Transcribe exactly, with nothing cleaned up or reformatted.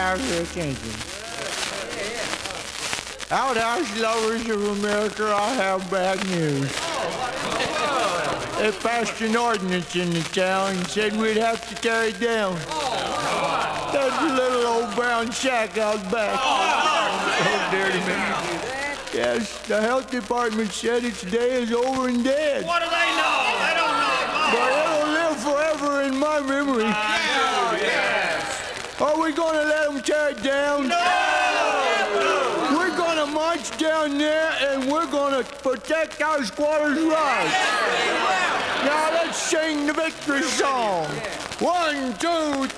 have your attention. Outhouse lovers of America, I have bad news. They passed an ordinance in the town and said we'd have to tear it down. There's a little old brown shack out back. Oh, dirty man. Yes, the health department said its day is over and dead. What do they know? They don't know. But it'll live forever in my memory. Oh, yes. Are we going to let them tear it down? No! We're going to march down there and we're going to protect our squatters' rights. Now let's sing the victory song. One, two, three.